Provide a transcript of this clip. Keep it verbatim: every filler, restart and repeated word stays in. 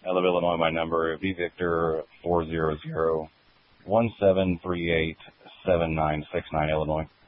I love Illinois. My number, V Victor four zero zero one seven three eight seven nine six nine, Illinois.